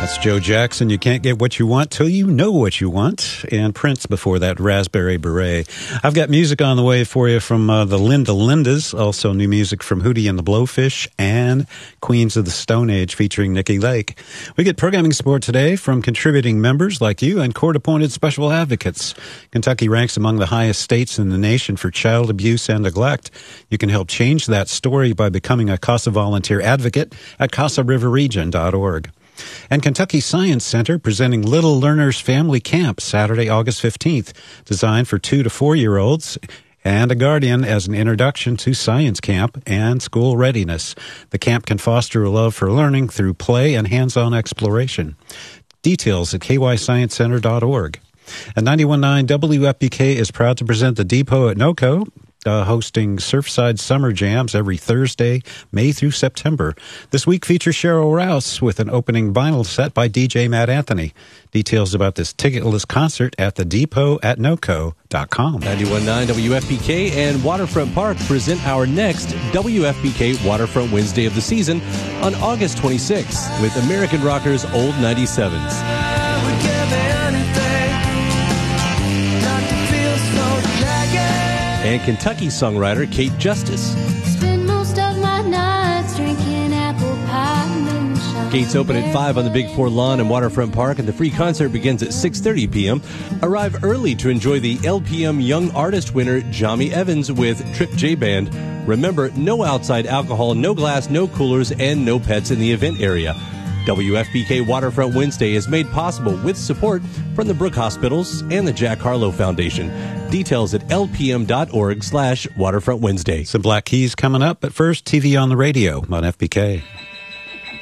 That's Joe Jackson. You can't get what you want till you know what you want. And Prince before that, Raspberry Beret. I've got music on the way for you from the Linda Lindas. Also new music from Hootie and the Blowfish and Queens of the Stone Age featuring Nikki Lake. We get programming support today from contributing members like you and court-appointed special advocates. Kentucky ranks among the highest states in the nation for child abuse and neglect. You can help change that story by becoming a CASA volunteer advocate at CASARiverRegion.org. And Kentucky Science Center presenting Little Learners Family Camp Saturday, August 15th, designed for 2 to 4-year-olds and a guardian as an introduction to science camp and school readiness. The camp can foster a love for learning through play and hands-on exploration. Details at kysciencecenter.org. And 91.9 WFPK is proud to present the Depot at NOCO, hosting Surfside Summer Jams every Thursday, May through September. This week features Cheryl Rouse with an opening vinyl set by DJ Matt Anthony. Details about this ticketless concert at thedepot@noco.com. 91.9 WFPK and Waterfront Park present our next WFPK Waterfront Wednesday of the season on August 26th with American Rockers Old 97s. And Kentucky songwriter Kate Justice. Spend most of my nights drinking apple pie moonshine. Gates open at 5 on the Big Four lawn in Waterfront Park, and the free concert begins at 6:30 p.m. Arrive early to enjoy the LPM Young Artist winner, Jami Evans, with Trip J Band. Remember, no outside alcohol, no glass, no coolers, and no pets in the event area. WFPK Waterfront Wednesday is made possible with support from the Brooke Hospitals and the Jack Harlow Foundation. Details at lpm.org/Waterfront Wednesday. Some Black Keys coming up, but first, TV on the radio on FPK.